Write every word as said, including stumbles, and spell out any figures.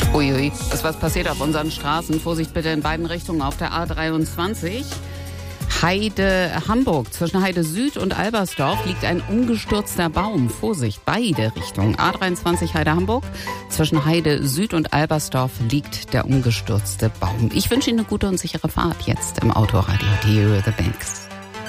Uiui, ist was passiert auf unseren Straßen. Vorsicht bitte in beiden Richtungen auf der A dreiundzwanzig. Heide Hamburg. Zwischen Heide Süd und Albersdorf liegt ein umgestürzter Baum. Vorsicht, beide Richtungen. A dreiundzwanzig Heide Hamburg. Zwischen Heide Süd und Albersdorf liegt der umgestürzte Baum. Ich wünsche Ihnen eine gute und sichere Fahrt jetzt im Autoradio. Die The Banks.